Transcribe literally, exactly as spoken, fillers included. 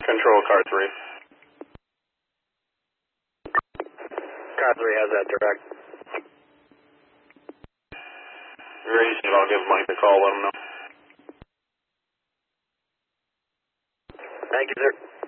Control, car three. Car three has that direct. Receive, I'll give Mike the call, let him know. Thank you, sir.